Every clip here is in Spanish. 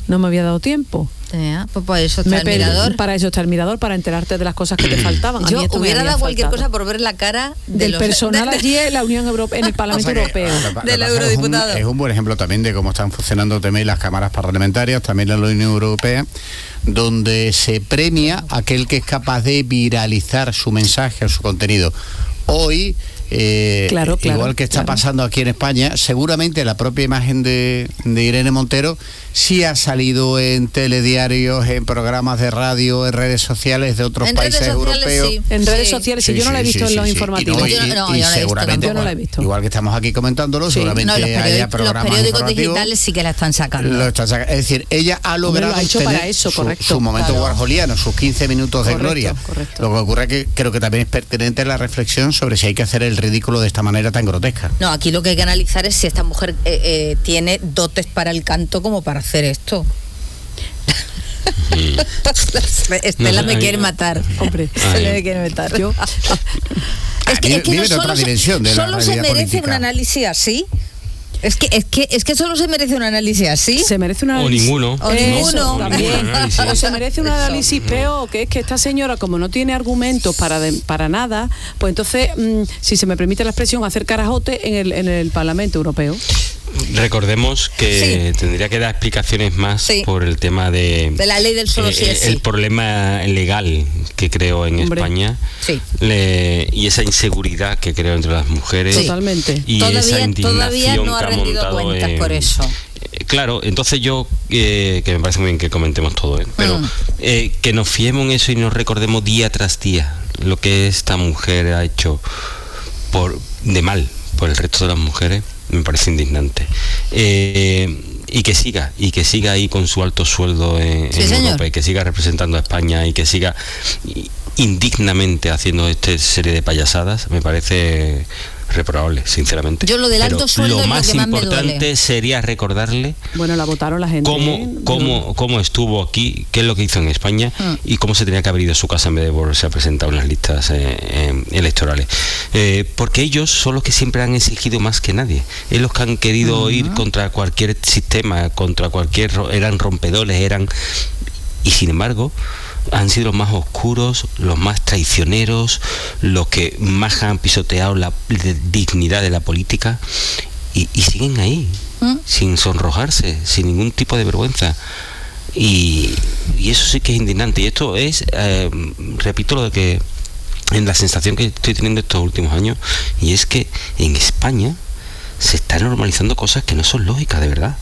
No me había dado tiempo. Pues eso está el mirador. Para eso está el mirador, para enterarte de las cosas que te faltaban. Yo hubiera dado cualquier cosa por ver la cara del personal allí en la Unión Europea, en el Parlamento Europeo. Del eurodiputado. Es un buen ejemplo también de cómo están funcionando también las cámaras parlamentarias, también en la Unión Europea, donde se premia a aquel que es capaz de viralizar su mensaje o su contenido. Hoy, igual que está pasando aquí en España, seguramente la propia imagen de Irene Montero sí ha salido en telediarios, en programas de radio, en redes sociales de otros países europeos. Sí. En redes sociales, sí, yo no la he visto en los informativos. Y seguramente, yo no la he visto. Igual que estamos aquí comentándolo, seguramente haya programas los periódicos informativos digitales sí que la están sacando. Es decir, ella ha logrado lo ha hecho para eso, su momento warholiano, sus 15 minutos de gloria. Correcto. Lo que ocurre es que creo que también es pertinente la reflexión sobre si hay que hacer el ridículo de esta manera tan grotesca. No, aquí lo que hay que analizar es si esta mujer tiene dotes para el canto como para hacer esto. Estela me quiere matar. Hombre, Estela me quiere matar. Yo. Es que no solo se merece política. un análisis así. Es que solo se merece un análisis así. Se merece un análisis. O ninguno. Ninguno. También. O se merece un análisis peor, que es que esta señora, como no tiene argumentos para nada, pues entonces, si se me permite la expresión, hacer carajote en el Parlamento Europeo. Recordemos que tendría que dar explicaciones más por el tema de la ley del solo sí es sí. El problema legal que creo en España y esa inseguridad que creo entre las mujeres. Totalmente. Y esa indignación todavía no ha rendido cuentas por eso. Claro, entonces yo, que me parece muy bien que comentemos todo, pero que nos fiemos en eso y nos recordemos día tras día lo que esta mujer ha hecho de mal por el resto de las mujeres, me parece indignante. Y que siga ahí con su alto sueldo en Europa, y que siga representando a España y que siga indignamente haciendo esta serie de payasadas, me parece reprobable, sinceramente. Yo lo del alto sueldo lo más es lo que más importante me duele. Sería recordarle la votaron la gente cómo estuvo aquí, qué es lo que hizo en España y cómo se tenía que haber ido a su casa en vez de volverse a presentar en las listas electorales, porque ellos son los que siempre han exigido más que nadie, es los que han querido ir contra cualquier sistema, eran rompedores, y sin embargo han sido los más oscuros, los más traicioneros, los que más han pisoteado la dignidad de la política y siguen ahí, sin sonrojarse, sin ningún tipo de vergüenza. Y eso sí que es indignante. Y esto es, repito, lo de que en la sensación que estoy teniendo estos últimos años, y es que en España se están normalizando cosas que no son lógicas, de verdad.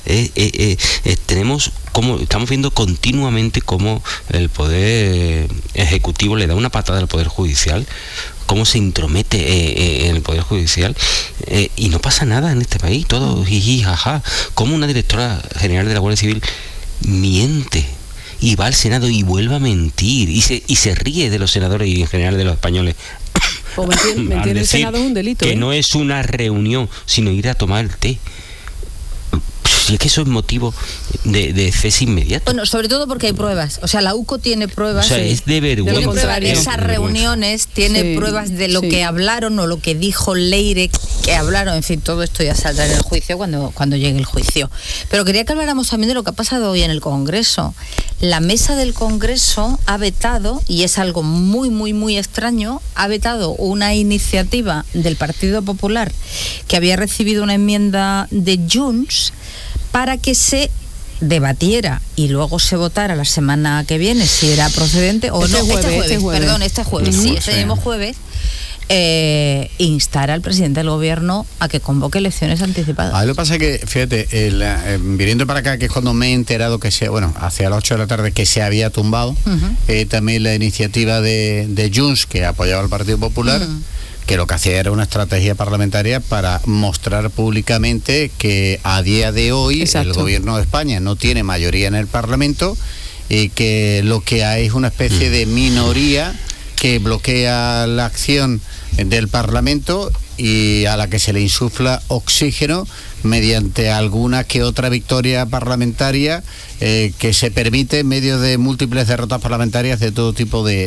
Estamos viendo continuamente cómo el poder ejecutivo le da una patada al poder judicial, cómo se intromete en el poder judicial, y no pasa nada en este país, todo jiji, jaja. Como una directora general de la Guardia Civil miente y va al Senado y vuelve a mentir y se ríe de los senadores y en general de los españoles. Pues mentir el Senado es un delito. Que no es una reunión, sino ir a tomar el té. Si es que eso es motivo de cese inmediato. Bueno, sobre todo porque hay pruebas. O sea, la UCO tiene pruebas. O sea, es de vergüenza. Tiene pruebas de esas reuniones, tiene pruebas de lo que hablaron o lo que dijo Leire que hablaron. En fin, todo esto ya saldrá en el juicio cuando llegue el juicio. Pero quería que habláramos también de lo que ha pasado hoy en el Congreso. La mesa del Congreso ha vetado, y es algo muy, muy, muy extraño, ha vetado una iniciativa del Partido Popular que había recibido una enmienda de Junts para que se debatiera y luego se votara la semana que viene si era procedente o no. Este jueves, este mismo jueves, instar al presidente del gobierno a que convoque elecciones anticipadas. Lo que pasa es que, fíjate, viniendo para acá, que es cuando me he enterado que hacia las 8 de la tarde que se había tumbado, también la iniciativa de Junts, que apoyaba al Partido Popular, que lo que hacía era una estrategia parlamentaria para mostrar públicamente que a día de hoy el gobierno de España no tiene mayoría en el Parlamento y que lo que hay es una especie de minoría que bloquea la acción del Parlamento y a la que se le insufla oxígeno mediante alguna que otra victoria parlamentaria que se permite en medio de múltiples derrotas parlamentarias de todo tipo de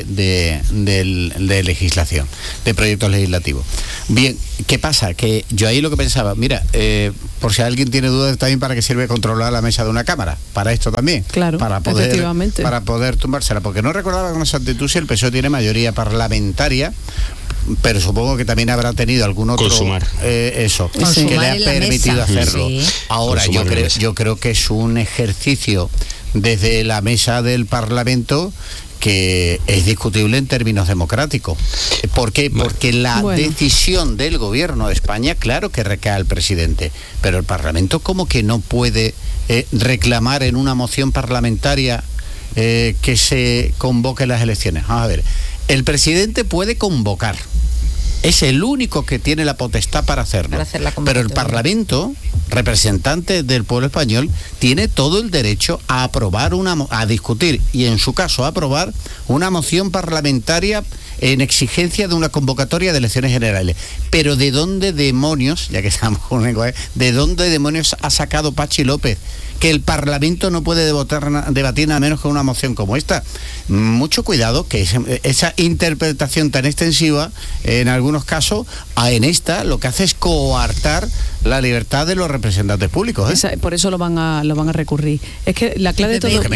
legislación, de proyectos legislativos. Bien, ¿qué pasa? Que yo ahí lo que pensaba, mira, por si alguien tiene dudas también, para qué sirve controlar la mesa de una cámara, para esto también, claro, para poder tumbársela, porque no recordaba con exactitud si el PSOE tiene mayoría parlamentaria, pero supongo que también habrá tenido algún otro que le ha permitido hacerlo. Sí. Ahora yo creo que es un ejercicio desde la mesa del Parlamento que es discutible en términos democráticos. ¿Por qué? Porque la decisión del gobierno de España, claro que recae al presidente, pero el Parlamento como que no puede reclamar en una moción parlamentaria que se convoquen las elecciones. Vamos a ver, el presidente puede convocar, es el único que tiene la potestad para hacerlo, pero el Parlamento, representante del pueblo español, tiene todo el derecho a aprobar a discutir y en su caso a aprobar una moción parlamentaria en exigencia de una convocatoria de elecciones generales. Pero ¿de dónde demonios, ya que estamos con un lenguaje, de dónde demonios ha sacado Pachi López que el Parlamento no puede debatir nada menos que una moción como esta? Mucho cuidado, que esa interpretación tan extensiva, en algunos casos, en esta lo que hace es coartar la libertad de los representantes públicos. Por eso lo van a recurrir. Es que la clave de todo,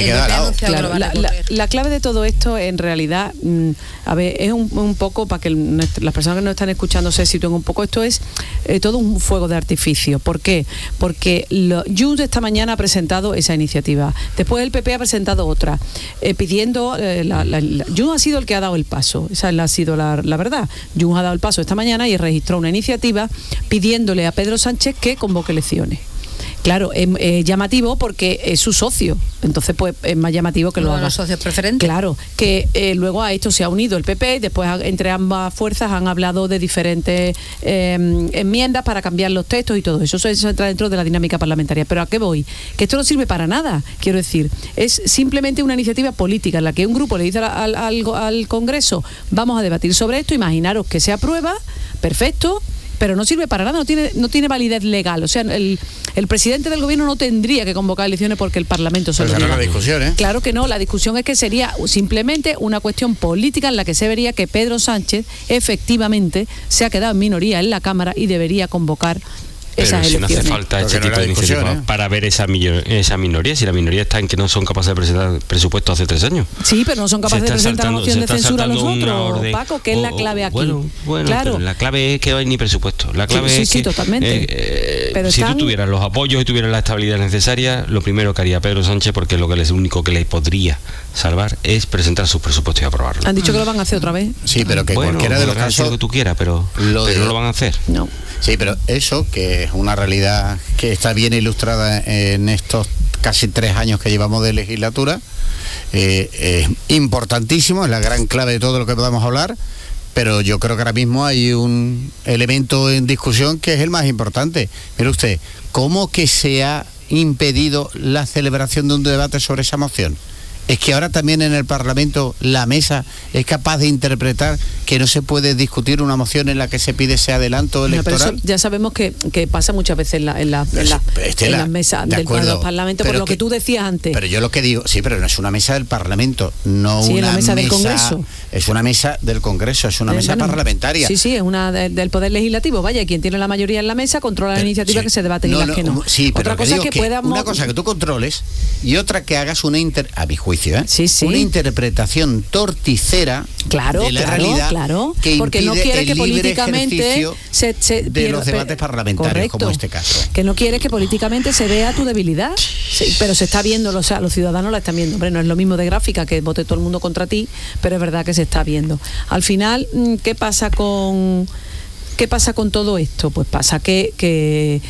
la clave de todo esto, en realidad, a ver, es un poco para que las personas que nos están escuchando se sitúen un poco. Esto es todo un fuego de artificio. ¿Por qué? Porque Junts esta mañana ha presentado esa iniciativa. Después el PP ha presentado otra, pidiendo... Junts ha sido el que ha dado el paso. Esa ha sido la verdad. Junts ha dado el paso esta mañana y registró una iniciativa pidiéndole a Pedro Sánchez que convoque elecciones. Claro, es llamativo porque es su socio, entonces pues es más llamativo que lo haga. Los socios preferentes. Claro, que luego a esto se ha unido el PP, y después entre ambas fuerzas han hablado de diferentes enmiendas para cambiar los textos y todo eso. Eso entra dentro de la dinámica parlamentaria. Pero ¿a qué voy? Que esto no sirve para nada, quiero decir. Es simplemente una iniciativa política en la que un grupo le dice al Congreso, vamos a debatir sobre esto, imaginaros que se aprueba, perfecto, pero no sirve para nada, no tiene validez legal. O sea, el presidente del gobierno no tendría que convocar elecciones porque el Parlamento se lo diga. No la discusión, ¿eh? Claro que no, la discusión es que sería simplemente una cuestión política en la que se vería que Pedro Sánchez efectivamente se ha quedado en minoría en la Cámara y debería convocar esas elecciones. No hace falta este tipo de iniciativas para ver esa minoría, si la minoría está en que no son capaces de presentar presupuestos hace 3 años. Sí, pero no son capaces de presentar una moción de censura a los otros, Paco, que es la clave aquí. Bueno, claro. La clave es que no hay ni presupuesto. La clave es que totalmente. Pero si tú tuvieras los apoyos y tuvieras la estabilidad necesaria, lo primero que haría Pedro Sánchez, porque es lo único que le podría salvar, es presentar sus presupuestos y aprobarlos. Han dicho que lo van a hacer otra vez. Sí, pero que cualquiera de los casos lo que tú quieras, pero no lo van a hacer. No. Sí, pero eso, que es una realidad que está bien ilustrada en estos casi 3 años que llevamos de legislatura, es importantísimo, es la gran clave de todo lo que podamos hablar, pero yo creo que ahora mismo hay un elemento en discusión que es el más importante. Mire usted, ¿cómo que se ha impedido la celebración de un debate sobre esa moción? Es que ahora también en el Parlamento la mesa es capaz de interpretar que no se puede discutir una moción en la que se pide ese adelanto electoral. Pero eso ya sabemos que pasa muchas veces en las mesas del Parlamento, por lo que tú decías antes. Pero yo lo que digo, sí, pero no es una mesa del Parlamento, no sí, una mesa del Congreso. Es una mesa del Congreso, es una mesa parlamentaria. Sí, es una del Poder Legislativo. Vaya, quien tiene la mayoría en la mesa controla la iniciativa que se debaten y las que no. Sí, pero otra cosa que podamos... Una cosa que tú controles y otra que hagas a mi juicio, una interpretación torticera de la realidad que porque no quiere que políticamente de los debates parlamentarios, correcto, como este caso. Que no quiere que políticamente se vea tu debilidad, sí, pero se está viendo, o sea, los ciudadanos la están viendo. Hombre, no es lo mismo de gráfica que vote todo el mundo contra ti, pero es verdad que se está viendo. Al final, ¿qué pasa con todo esto? Pues pasa que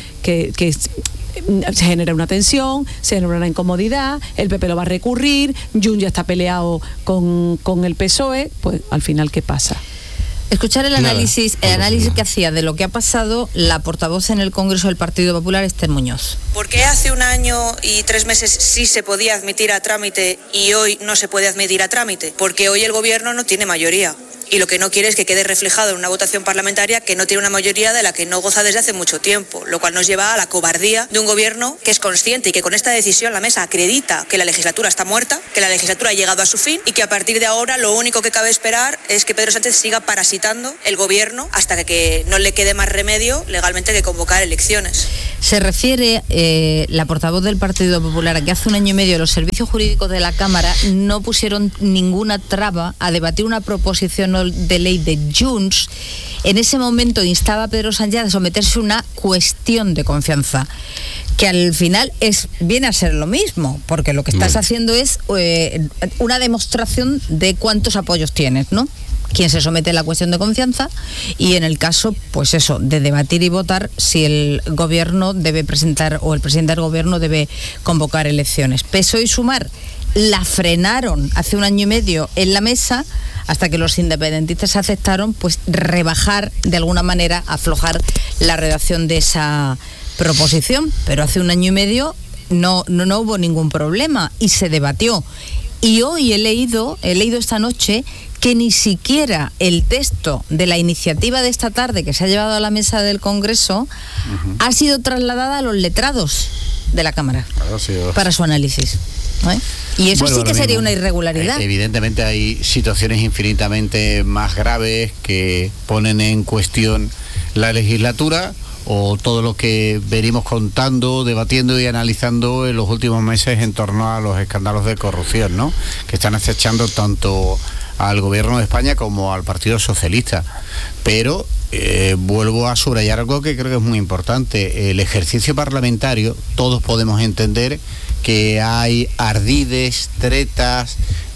se genera una tensión, se genera una incomodidad, el PP lo va a recurrir, Junts ya está peleado con el PSOE, pues al final, ¿qué pasa? Escuchar el análisis que hacía de lo que ha pasado la portavoz en el Congreso del Partido Popular, Esther Muñoz. ¿Por qué hace 1 año y 3 meses sí se podía admitir a trámite y hoy no se puede admitir a trámite? Porque hoy el gobierno no tiene mayoría. y lo que no quiere es que quede reflejado en una votación parlamentaria que no tiene una mayoría de la que no goza desde hace mucho tiempo, lo cual nos lleva a la cobardía de un gobierno que es consciente y que con esta decisión la mesa acredita que la legislatura está muerta, que la legislatura ha llegado a su fin y que a partir de ahora lo único que cabe esperar es que Pedro Sánchez siga parasitando el gobierno hasta que no le quede más remedio legalmente que convocar elecciones. Se refiere la portavoz del Partido Popular a que hace un año y medio los servicios jurídicos de la Cámara no pusieron ninguna traba a debatir una proposición de ley de Junts. En ese momento instaba a Pedro Sánchez a someterse a una cuestión de confianza, que al final viene a ser lo mismo, porque lo que estás haciendo es una demostración de cuántos apoyos tienes, ¿no? Quien se somete a la cuestión de confianza y en el caso, pues eso, de debatir y votar si el gobierno debe presentar o el presidente del gobierno debe convocar elecciones. PSOE y Sumar la frenaron hace un año y medio en la mesa hasta que los independentistas aceptaron pues rebajar, de alguna manera, aflojar la redacción de esa proposición, pero hace un año y medio no hubo ningún problema y se debatió. Y hoy he leído esta noche que ni siquiera el texto de la iniciativa de esta tarde que se ha llevado a la mesa del Congreso ha sido trasladada a los letrados de la Cámara para su análisis. Y eso sí que sería una irregularidad. Evidentemente hay situaciones infinitamente más graves que ponen en cuestión la legislatura o todo lo que venimos contando, debatiendo y analizando en los últimos meses en torno a los escándalos de corrupción, ¿no? Que están acechando tanto al gobierno de España como al Partido Socialista. Pero vuelvo a subrayar algo que creo que es muy importante. El ejercicio parlamentario, todos podemos entender que hay ardides, tretas,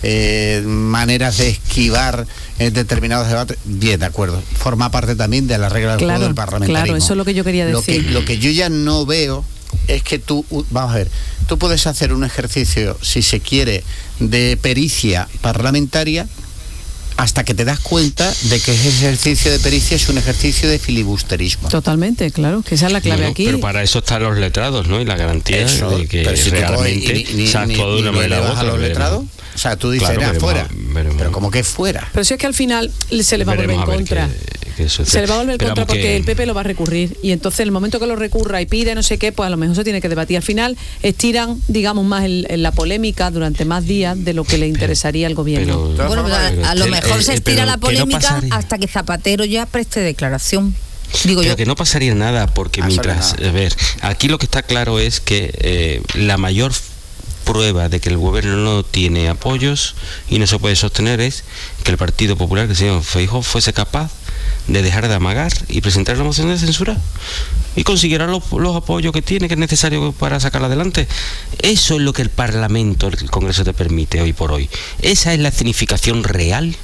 maneras de esquivar determinados debates. Bien, de acuerdo. Forma parte también de la regla del juego del parlamentarismo. Claro, eso es lo que yo quería decir. Lo que yo ya no veo es que vamos a ver, tú puedes hacer un ejercicio, si se quiere, de pericia parlamentaria hasta que te das cuenta de que ese ejercicio de pericia es un ejercicio de filibusterismo. Totalmente, claro, que esa es la clave aquí. Pero para eso están los letrados, ¿no? Y la garantía de que si realmente se actúa de una manera u otra. ¿A los letrados? O sea, tú dices, fuera. Pero ¿cómo que fuera? Pero si es que al final se le va a volver en contra. Se le va a volver en contra porque el PP lo va a recurrir. Y entonces, en el momento que lo recurra y pide no sé qué, pues a lo mejor se tiene que debatir. Al final, estiran, digamos, más la polémica durante más días de lo que le interesaría al gobierno. Bueno, pues a lo mejor se estira la polémica hasta que Zapatero ya preste declaración. Digo pero yo. Que no pasaría nada, porque mientras... A ver, aquí lo que está claro es que la mayor prueba de que el gobierno no tiene apoyos y no se puede sostener es que el Partido Popular, que el señor Feijóo, fuese capaz de dejar de amagar y presentar la moción de censura y consiguiera los apoyos que tiene, que es necesario para sacarla adelante. Eso es lo que el Parlamento, el Congreso te permite hoy por hoy. Esa es la significación real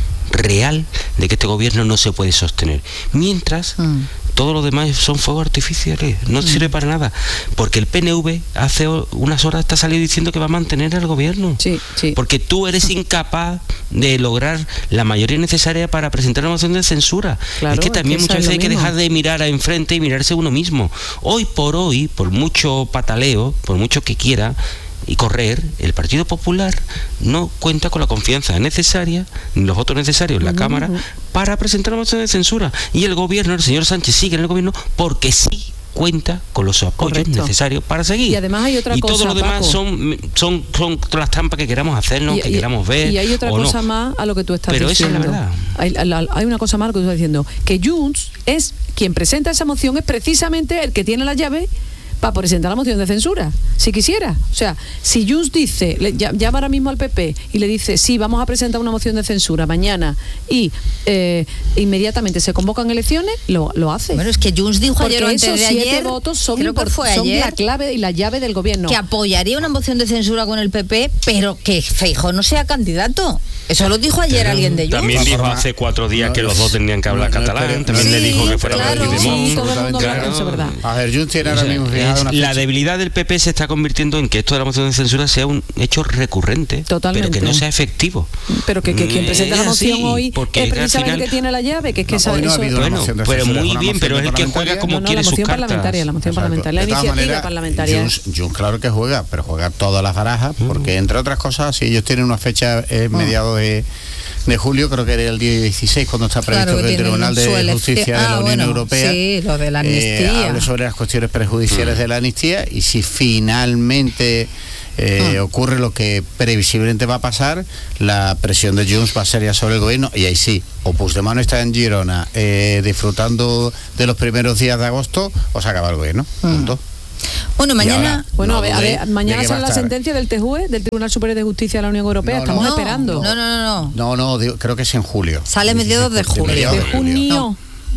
de que este gobierno no se puede sostener. Mientras todo lo demás son fuegos artificiales, no sirve para nada, porque el PNV hace unas horas está saliendo diciendo que va a mantener al gobierno, porque tú eres incapaz de lograr la mayoría necesaria para presentar una moción de censura. Es que también muchas veces hay que dejar de mirar a enfrente y mirarse uno mismo. Hoy, por mucho pataleo, por mucho que quiera y correr, el Partido Popular no cuenta con la confianza necesaria, ni los votos necesarios en la Cámara para presentar una moción de censura. Y el gobierno, el señor Sánchez, sigue en el gobierno porque sí cuenta con los apoyos necesarios para seguir. Y además hay otra cosa, todo lo demás, Paco, son las trampas que queramos hacernos, que queramos ver. Y hay otra cosa más a lo que tú estás diciendo. Pero esa es la verdad. Hay una cosa más a lo que tú estás diciendo, que Junts es quien presenta esa moción, es precisamente el que tiene la llave para presentar la moción de censura, si quisiera. O sea, si Junts dice, llama ahora mismo al PP y le dice, sí, vamos a presentar una moción de censura mañana y inmediatamente se convocan elecciones, lo hace. Bueno, es que Junts dijo ayer o antes de ayer, 7 votos son la clave y la llave del gobierno. Que apoyaría una moción de censura con el PP, pero que Feijóo no sea candidato. Eso lo dijo ayer alguien de Junts. También dijo hace 4 días que los dos tenían que hablar catalán, también le dijo que fuera verdad. A ver, Junts tiene ahora mismo la debilidad del PP se está convirtiendo en que esto de la moción de censura sea un hecho recurrente, totalmente, pero que no sea efectivo. Pero que quien presenta la moción hoy es precisamente el que tiene la llave, que es que pero muy bien, pero es el que juega como quiere sus cartas. La moción parlamentaria, la iniciativa parlamentaria. Junts claro que juega, pero juega todas las barajas, porque entre otras cosas, si ellos tienen una fecha mediados de julio, creo que era el día 16, cuando está previsto que el Tribunal de Justicia de la Unión Europea lo de la amnistía. hable sobre las cuestiones prejudiciales de la amnistía, y si finalmente ocurre lo que previsiblemente va a pasar, la presión de Junts va a ser ya sobre el gobierno, y ahí sí, o Puigdemont está en Girona disfrutando de los primeros días de agosto, o se acaba el gobierno. Punto. Bueno, mañana... mañana sale la sentencia del TJUE, del Tribunal Superior de Justicia de la Unión Europea. Estamos esperando. No, creo que es en julio. Sale mediados de julio. ¿De junio?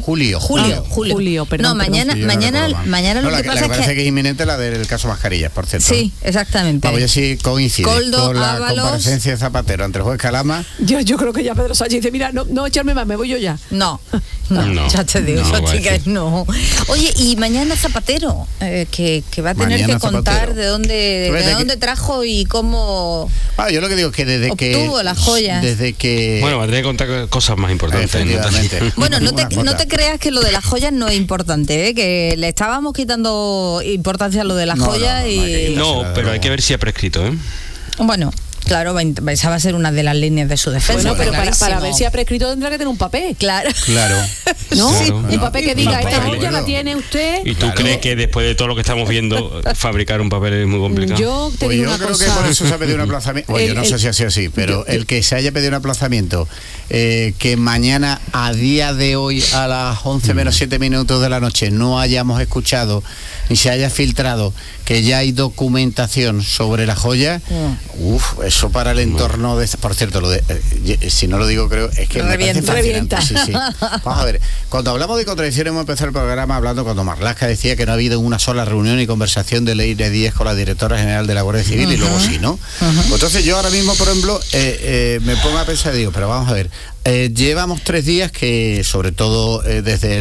Julio, perdón. Mañana lo que pasa es que es inminente la del caso Mascarillas, por cierto. Sí, exactamente. Vamos a ver si coincide con la comparecencia de Zapatero ante el juez Calama. Yo creo que ya Pedro Sánchez dice, mira, no echarme más, me voy yo ya. No, ya te digo, chicas, no. Oye, y mañana Zapatero, que va a tener que contar de dónde trajo y cómo yo lo que digo es que desde obtuvo las joyas. Desde que... Bueno, va a tener que contar cosas más importantes. Efectivamente. Bueno, no te creas que lo de las joyas no es importante, que le estábamos quitando importancia a lo de las joyas pero hay que ver si ha prescrito, Bueno, claro, esa va a ser una de las líneas de su defensa. Bueno, pero para ver si ha prescrito tendrá que tener un papel. Claro. ¿No? Sí. Un papel que diga, esta joya la tiene usted. ¿Y tú crees que después de todo lo que estamos viendo, fabricar un papel es muy complicado? Yo creo que por eso se ha pedido un aplazamiento. Yo no sé si ha sido así, pero el que se haya pedido un aplazamiento, que mañana, a día de hoy, a las 11 menos 7 minutos de la noche, no hayamos escuchado ni se haya filtrado que ya hay documentación sobre la joya, eso para el entorno de... Por cierto, si no lo digo, creo, es que revienta. Sí. Vamos a ver, cuando hablamos de contradicciones, hemos empezado el programa hablando cuando Marlaska decía que no ha habido una sola reunión y conversación de Leire Díez con la directora general de la Guardia Civil, y luego sí, ¿no? Entonces yo ahora mismo, por ejemplo, me pongo a pensar y digo, pero vamos a ver, llevamos 3 días que, sobre todo desde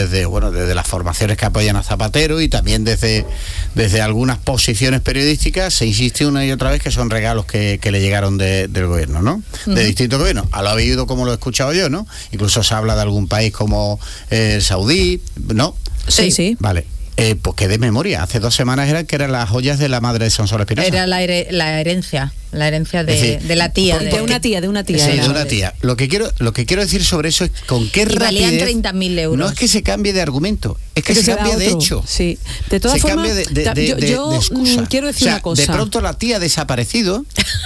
las formaciones que apoyan a Zapatero y también desde algunas posiciones periodísticas, se insiste una y otra vez que son regalos que le llegaron del gobierno, ¿no? De distintos gobiernos. Lo habéis oído como lo he escuchado yo, ¿no? Incluso se habla de algún país como el saudí, ¿no? Sí. Vale. Pues que de memoria, hace 2 semanas eran las joyas de la madre de Sonsoles Espinosa. Era la herencia de la tía. De una tía. Sí, de una tía. Lo que quiero decir sobre eso es con qué rapidez... valían 30.000 euros. No es que se cambie de argumento, es que se cambia de hecho. Sí. De todas formas, yo quiero decir una cosa. De pronto la tía ha desaparecido.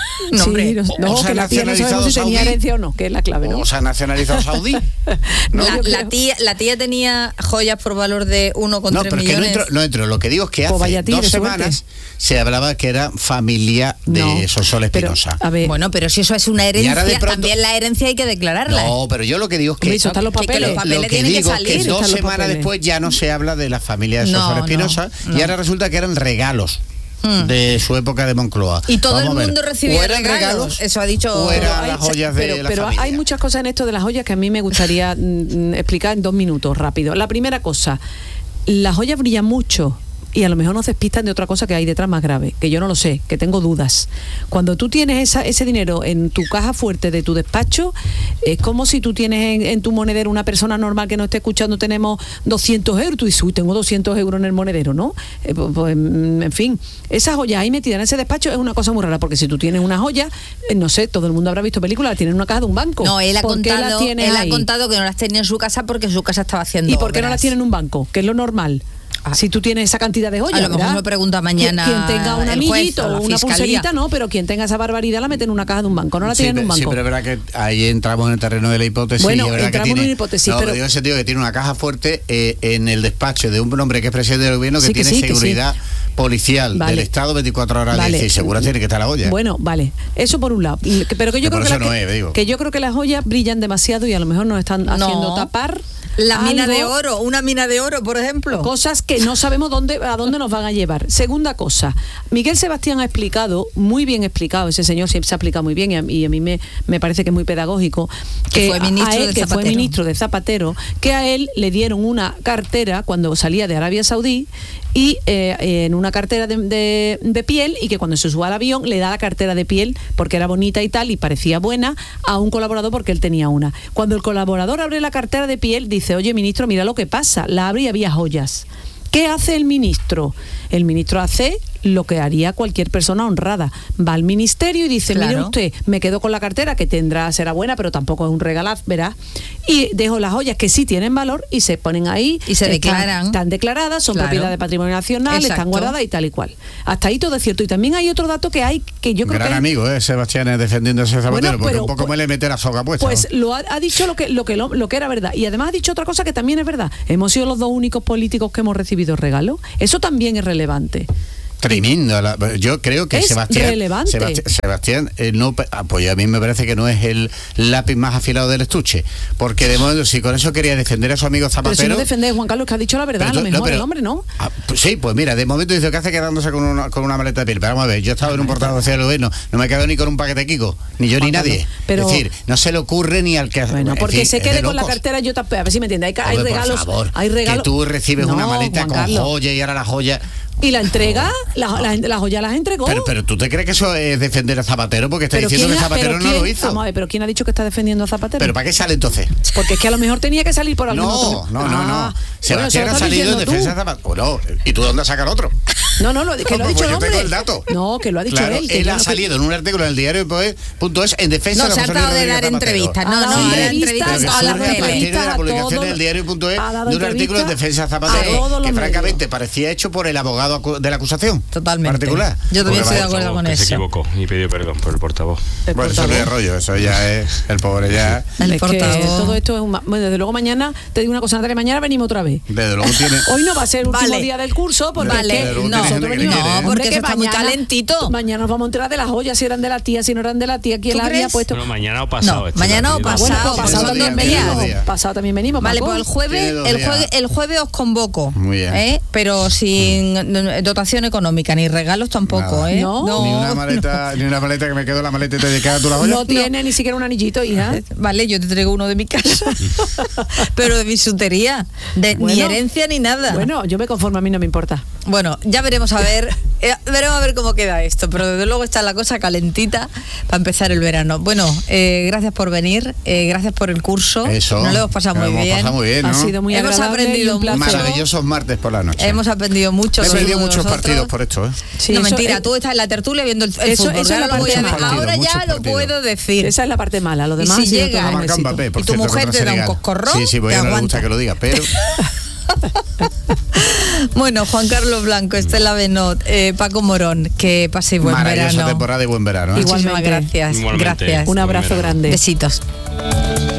Que la tía no sabemos si tenía herencia o no, que es la clave, ¿no? O se ha nacionalizado saudí. La tía tenía joyas por valor de 1,3 millones. No entro. Lo que digo es que hace 2 semanas se hablaba que era familia de Sonsoles Espinosa. Bueno, pero si eso es una herencia, también la herencia hay que declararla. No, pero yo lo que digo es que... están los papeles. Que los papeles tienen que salir. Que 2 semanas después ya no se habla de la familia de Sonsoles Espinosa, y ahora resulta que eran regalos de su época de Moncloa. Y todo el mundo recibía regalos. Eso ha dicho... O eran las joyas de la familia. Pero hay muchas cosas en esto de las joyas que a mí me gustaría explicar en 2 minutos, rápido. La primera cosa, las joyas brillan mucho y a lo mejor nos despistan de otra cosa que hay detrás más grave, que yo no lo sé, que tengo dudas. Cuando tú tienes ese dinero en tu caja fuerte de tu despacho, es como si tú tienes en tu monedero, una persona normal que no esté escuchando, tenemos 200 euros, tú dices, tengo 200 euros en el monedero, ¿no? En fin, esa joya ahí metida en ese despacho es una cosa muy rara, porque si tú tienes una joya, no sé, todo el mundo habrá visto películas, la tiene en una caja de un banco. No, él ha contado que no las tenía en su casa porque su casa estaba haciendo ¿Y por qué no las tiene en un banco? Que es lo normal. Si tú tienes esa cantidad de joyas, a lo mejor me pregunta mañana quien tenga un anillito o una pulserita, no, pero quien tenga esa barbaridad la mete en una caja de un banco, no la tiene en un banco. Sí, pero es verdad que ahí entramos en el terreno de la hipótesis. Bueno, entramos en una hipótesis, pero digo ese tío que tiene una caja fuerte en el despacho de un hombre que es presidente del gobierno, que tiene seguridad policial del Estado 24 horas al día, y segura tiene que estar la joya. Bueno, vale, eso por un lado, pero que yo creo que las joyas brillan demasiado y a lo mejor nos están haciendo tapar mina de oro, una mina de oro, por ejemplo. Cosas que no sabemos a dónde nos van a llevar. Segunda cosa, Miguel Sebastián ha explicado, muy bien explicado, ese señor siempre se ha explicado muy bien y a mí me parece que es muy pedagógico, que fue ministro de Zapatero, que a él le dieron una cartera cuando salía de Arabia Saudí y en una cartera de piel, y que cuando se sube al avión le da la cartera de piel porque era bonita y tal y parecía buena a un colaborador porque él tenía una. Cuando el colaborador abre la cartera de piel dice, oye ministro, mira lo que pasa, la abre y había joyas. ¿Qué hace el ministro? El ministro hace lo que haría cualquier persona honrada. Va al ministerio y dice, Claro. mire usted, me quedo con la cartera, que será buena, pero tampoco es un regalaz, verá, y dejo las joyas que sí tienen valor y se ponen ahí. Y se declaran. Están declaradas, son Claro. propiedad de patrimonio nacional, Exacto. están guardadas y tal y cual. Hasta ahí todo es cierto. Y también hay otro dato que hay, que yo creo Gran que... amigo, Sebastián, defendiendo ese Zapatero, Bueno, porque pero, un poco me le mete la soga puesta. Pues ¿no? lo ha dicho lo que era verdad. Y además ha dicho otra cosa que también es verdad. Hemos sido los 2 únicos políticos que hemos recibido regalos. Eso también es relevante. Tremendo. Yo creo que Es Sebastián relevante. Sebastián no, pues a mí me parece que no es el lápiz más afilado del estuche, porque de modo, si con eso quería defender a su amigo Zapatero, Pero si no defendés, Juan Carlos, que ha dicho la verdad, pero a lo mejor el hombre no. Pues sí, pues mira, de momento dice que hace quedándose con una maleta de piel. Pero vamos a ver, yo he estado en un portavoz del gobierno, no me he quedado ni con un paquete de Kiko, ni yo Juan ni nadie. Carlos, pero- es decir, no se le ocurre ni al que... Bueno, en porque fin, se es quede de con la locos. cartera, yo tampoco, a ver si me entiendes, hay Hombre, regalos, por favor, hay regalos. que tú recibes una No, maleta Juan con Carlos. joya y ahora la joya... Y la entrega, la joya las entregó. Pero tú te crees que eso es defender a Zapatero, porque está Pero diciendo que ¿quién Zapatero no lo hizo. Vamos a ver, pero ¿quién ha dicho que está defendiendo a Zapatero? ¿Pero para qué sale entonces? Porque es que a lo mejor tenía que salir por algún otro. No. Sebastián bueno, ha salido en defensa de Zapatero. Bueno, ¿y tú dónde sacas el otro? No, que lo ha Pues dicho el yo hombre. tengo el dato. No, que lo ha dicho Claro, él. Que él yo ha no- salido en un artículo en el diario.es en defensa No de se ha José tratado de Rodríguez dar Zapatero. entrevistas. No, Ha dado no, entrevistas entrevistas a las surge a partir de entrevistas la a publicación todos- en el diario.es ha dado de un artículo en entrevistas defensa de a Zapatero, todos los que medios. francamente parecía hecho por el abogado de la acusación. Totalmente. Particular. Yo también estoy de Porque, acuerdo con que se eso. equivocó y pidió perdón por el portavoz. El Bueno, eso no portavoz. es rollo, eso ya es el pobre ya. El Es que portavoz. todo esto es bueno, desde luego mañana, te digo una cosa, Natalia, mañana venimos otra vez. Desde luego tiene. Hoy no va a ser el último Vale. día del curso, porque Vale, es que luego no, tiene gente que quiere, ¿eh? porque Hombre, eso está muy calentito. Mañana nos vamos a enterar de las joyas, si eran de la tía, si no eran de la tía, quién ¿Tú las había crees? puesto. Bueno, mañana o pasado. No, mañana o Bueno, pasado, pues pasado dos también días, tiene dos venimos. días. Pasado también venimos. Vale, Paco. pues el Tiene dos días. jueves os convoco. Muy bien. Pero sin dotación económica, ni regalos tampoco, Nada. No. Ni una maleta que me quedo la maleta y te dedicas a tu la joya. No tiene ni siquiera un anillito, hija. Vale, yo te traigo uno de mi casa. Pero de bisutería. Ni Bueno. herencia ni nada. Bueno, yo me conformo, a mí no me importa. Bueno, ya veremos a ver cómo queda esto, pero desde luego está la cosa calentita para empezar el verano. Bueno, gracias por venir, gracias por el curso. Eso. Nos lo hemos pasado muy Hemos bien. pasado muy bien, ¿no? Ha sido muy Hemos agradable aprendido y un placer. mucho. Maravillosos martes por la noche. Hemos aprendido mucho. He sobre perdido uno de muchos nosotros. partidos por esto, ¿eh? Sí, no, eso mentira, es- tú estás en la tertulia viendo el eso fútbol. es la Ahora parte voy a- mala. ahora Muchos ya lo partidos. puedo decir. Esa es la parte mala, lo Y demás si ha sido llega- todo Ha un marcado éxito. Mbappé, por Y tu cierto, mujer contra te da un Senegal. coscorrón, Sí, te porque no le aguanta. gusta que lo diga, pero... Bueno, Juan Carlos Blanco, Estela Benot, Paco Morón, que paséis buen Maravillosa verano. temporada y buen verano, ¿eh? Igual. Muchísimas Igualmente. gracias. Igualmente. Gracias. Un abrazo grande. Besitos.